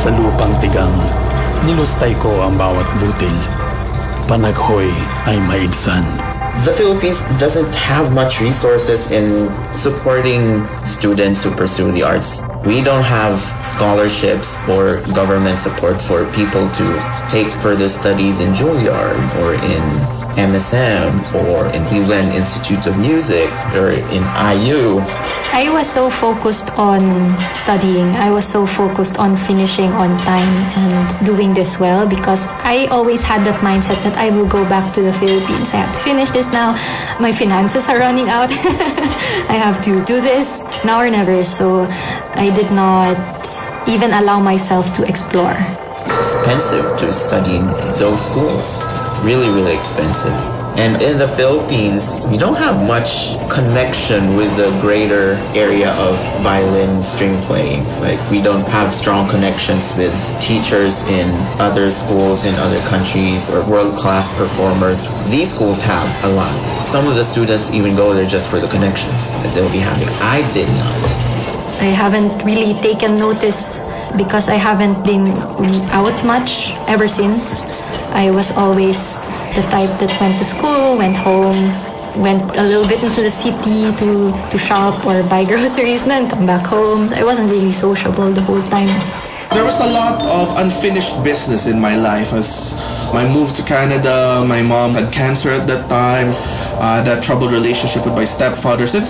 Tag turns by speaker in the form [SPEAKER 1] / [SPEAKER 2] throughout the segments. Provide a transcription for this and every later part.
[SPEAKER 1] Sa lupang tigang, nilustay ko ang bawat butil. Panaghoy ay maidsan.
[SPEAKER 2] The Philippines doesn't have much resources in supporting students who pursue the arts. We don't have scholarships or government support for people to take further studies in Juilliard or in MSM or in Cleveland Institute of Music or in IU.
[SPEAKER 3] I was so focused on studying. I was so focused on finishing on time and doing this well because I always had that mindset that I will go back to the Philippines. I have to finish this now. My finances are running out. I have to do this now or never. So I did not even allow myself to explore.
[SPEAKER 2] It's expensive to study in those schools. Really, really expensive. And in the Philippines, we don't have much connection with the greater area of violin string playing. Like, we don't have strong connections with teachers in other schools in other countries or world-class performers. These schools have a lot. Some of the students even go there just for the connections that they'll be having. I did not.
[SPEAKER 3] I haven't really taken notice because I haven't been out much ever since. I was always the type that went to school, went home, went a little bit into the city to shop or buy groceries, and then come back home. I wasn't really sociable the whole time.
[SPEAKER 4] There was a lot of unfinished business in my life as I moved to Canada. My mom had cancer at that time. That troubled relationship with my stepfather. So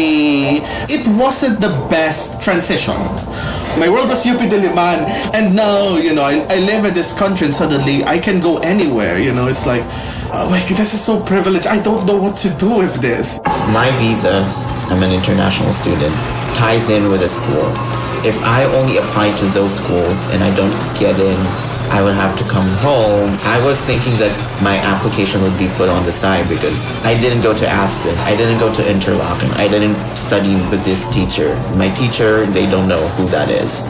[SPEAKER 4] it wasn't the best transition. My world was UP Diliman. And now, I live in this country and suddenly I can go anywhere. It's like, oh my God, this is so privileged. I don't know what to do with this.
[SPEAKER 2] My visa, I'm an international student, ties in with a school. If I only apply to those schools and I don't get in, I would have to come home. I was thinking that my application would be put on the side because I didn't go to Aspen. I didn't go to Interlochen. I didn't study with this teacher. My teacher, they don't know who that is.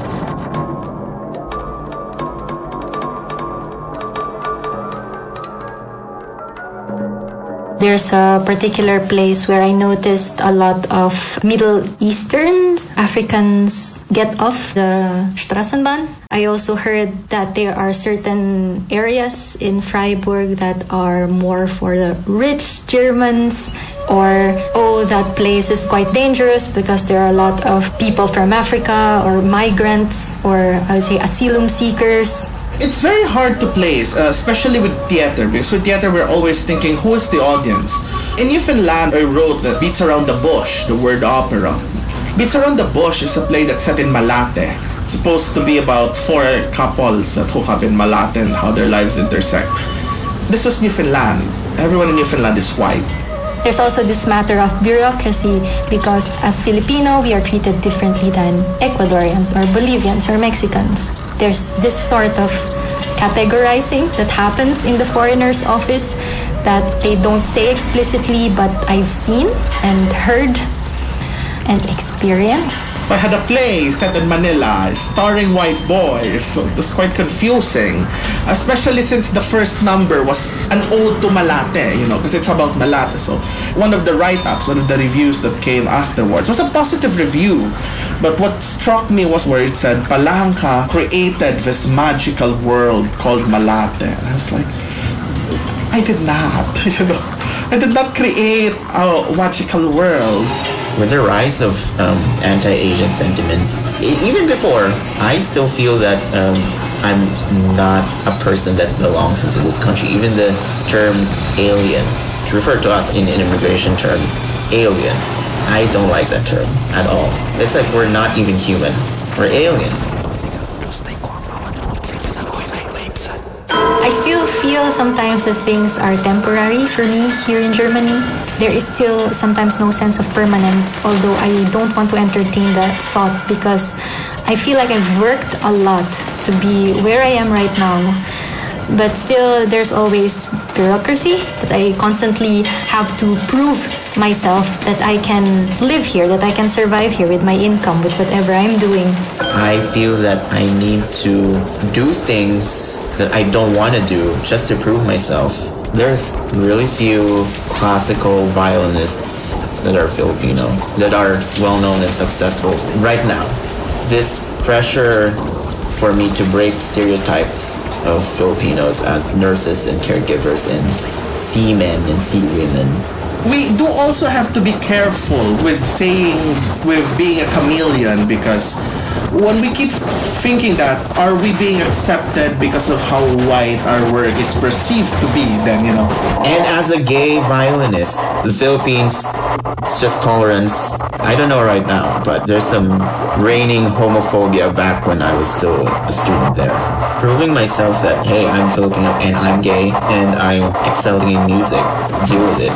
[SPEAKER 3] There's a particular place where I noticed a lot of Middle Eastern Africans get off the Straßenbahn. I also heard that there are certain areas in Freiburg that are more for the rich Germans, or, that place is quite dangerous because there are a lot of people from Africa or migrants or I would say asylum seekers.
[SPEAKER 4] It's very hard to place, especially with theater, because with theater we're always thinking, who is the audience? In Newfoundland, I wrote that Beats Around the Bush, the word opera. Beats Around the Bush is a play that's set in Malate. It's supposed to be about 4 couples that hook up in Malate and how their lives intersect. This was Newfoundland. Everyone in Newfoundland is white.
[SPEAKER 3] There's also this matter of bureaucracy because as Filipino, we are treated differently than Ecuadorians or Bolivians or Mexicans. There's this sort of categorizing that happens in the foreigner's office that they don't say explicitly, but I've seen and heard and experienced.
[SPEAKER 4] So I had a play set in Manila starring white boys. So it was quite confusing, especially since the first number was an ode to Malate, because it's about Malate. So one of the write-ups, one of the reviews that came afterwards was a positive review. But what struck me was where it said, Palanca created this magical world called Malate. And I was like, I did not, I did not create a magical world.
[SPEAKER 2] With the rise of anti-Asian sentiments, even before, I still feel that I'm not a person that belongs into this country. Even the term alien, to refer to us in immigration terms, alien, I don't like that term at all. It's like we're not even human. We're aliens.
[SPEAKER 3] I still feel sometimes that things are temporary for me here in Germany. There is still sometimes no sense of permanence, although I don't want to entertain that thought because I feel like I've worked a lot to be where I am right now. But still, there's always bureaucracy that I constantly have to prove myself that I can live here, that I can survive here with my income, with whatever I'm doing.
[SPEAKER 2] I feel that I need to do things that I don't want to do just to prove myself. There's really few classical violinists that are Filipino, that are well-known and successful right now. This pressure for me to break stereotypes of Filipinos as nurses and caregivers and seamen and seawomen.
[SPEAKER 4] We do also have to be careful with saying with being a chameleon, because when we keep thinking that, are we being accepted because of how white our work is perceived to be, then, you know.
[SPEAKER 2] And as a gay violinist, the Philippines, it's just tolerance. I don't know right now, but there's some reigning homophobia back when I was still a student there. Proving myself that, hey, I'm Filipino and I'm gay and I'm excelling in music, deal with it.